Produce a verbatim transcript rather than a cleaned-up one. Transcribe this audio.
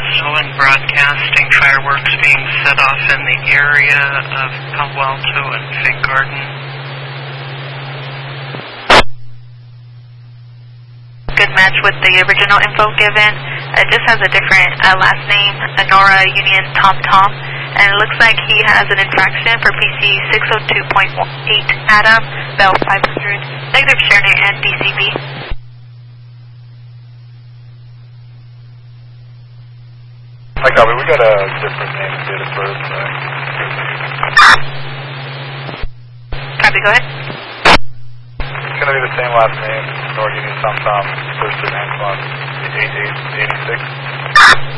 showing broadcasting fireworks being set off in the area of Palo Alto and Fig Garden. Good match with the original info given. It just has a different uh, last name, Honora Union Tom Tom, and it looks like he has an infraction for P C six oh two point eight Adam, Bell five hundred, negative Sherry and D C B. Hi, copy. We got a different name and date of birth. Uh, Copy, go ahead. it's going to be the same last name, Honora Union Tom Tom, first and Antoine, eight eight eight six.